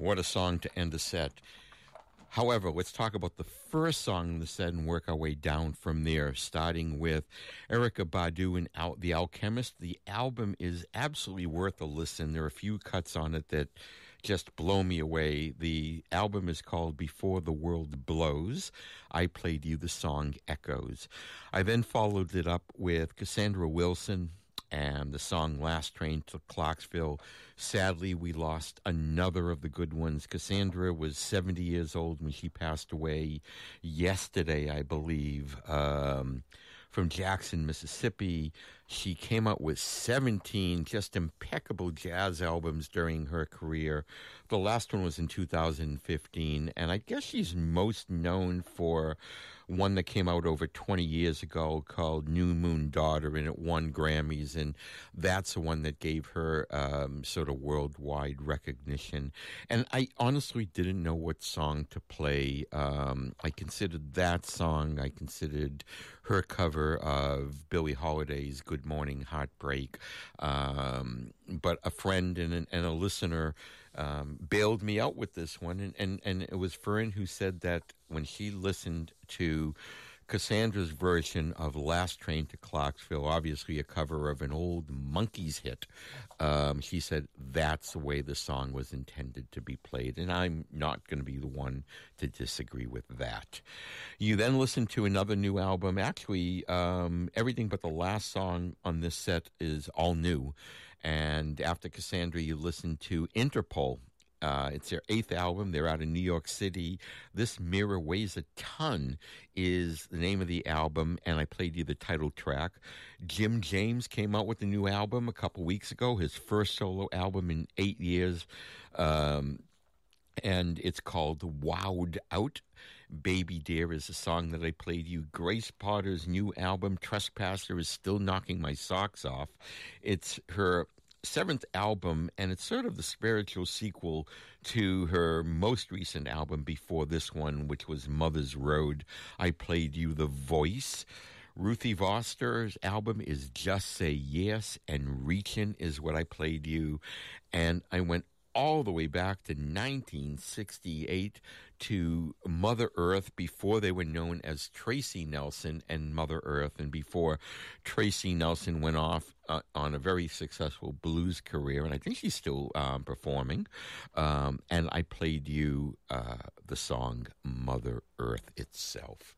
What a song to end a set. However, let's talk about the first song in the set and work our way down from there, starting with Erykah Badu and The Alchemist. The album is absolutely worth a listen. There are a few cuts on it that just blow me away. The album is called Before the World Blows. I played you the song Echoes. I then followed it up with Cassandra Wilson and the song Last Train to Clarksville. Sadly, we lost another of the good ones. Cassandra was 70 years old when she passed away yesterday, I believe, from Jackson, Mississippi. She came out with 17 just impeccable jazz albums during her career. The last one was in 2015, and I guess she's most known for one that came out over 20 years ago called New Moon Daughter, and it won Grammys, and that's the one that gave her sort of worldwide recognition. And I honestly didn't know what song to play. I considered that song. I considered her cover of Billie Holiday's Good Morning Heartbreak. But a friend and a listener bailed me out with this one, and it was Fern who said that when she listened to Cassandra's version of Last Train to Clarksville, obviously a cover of an old Monkees hit, she said that's the way the song was intended to be played, and I'm not going to be the one to disagree with that. You then listen to another new album. Actually, everything but the last song on this set is all new, and after Cassandra, you listen to Interpol. It's their 8th album. They're out in New York City. This Mirror Weighs a Ton is the name of the album, and I played you the title track. Jim James came out with a new album a couple weeks ago, his first solo album in 8 years, and it's called Wowed Out. Baby Dear is a song that I played you. Grace Potter's new album, Trespasser, is still knocking my socks off. It's her 7th album, and it's sort of the spiritual sequel to her most recent album before this one, which was Mother's Road. I played you The Voice. Ruthie Foster's album is Just Say Yes, and Reachin' is what I played you. And I went all the way back to 1968 to Mother Earth, before they were known as Tracy Nelson and Mother Earth, and before Tracy Nelson went off on a very successful blues career, and I think she's still performing. And I played you the song Mother Earth itself.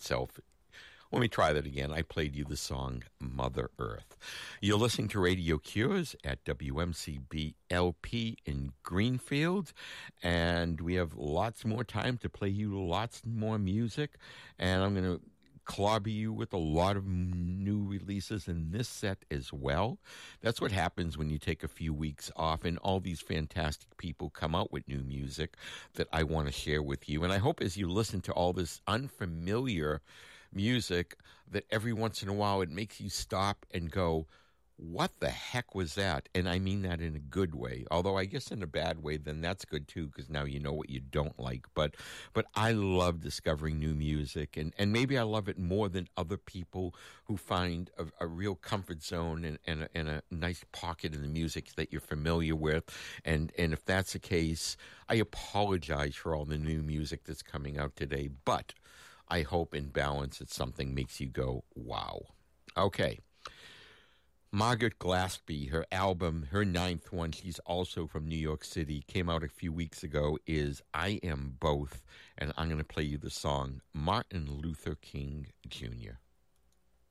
Let me try that again. I played you the song Mother Earth. You're listening to Radio Cures at WMCB LP in Greenfield, and we have lots more time to play you lots more music, and I'm going to clobber you with a lot of new releases in this set as well. That's what happens when you take a few weeks off and all these fantastic people come out with new music that I want to share with you. And I hope as you listen to all this unfamiliar music that every once in a while it makes you stop and go, what the heck was that? And I mean that in a good way. Although I guess in a bad way, then that's good too, because now you know what you don't like. But I love discovering new music, and maybe I love it more than other people who find a real comfort zone and a nice pocket in the music that you're familiar with. And if that's the case, I apologize for all the new music that's coming out today. But I hope in balance that something makes you go, wow. Okay. Margaret Glaspie, her album, her 9th one, she's also from New York City, came out a few weeks ago, is I Am Both, and I'm going to play you the song Martin Luther King Jr.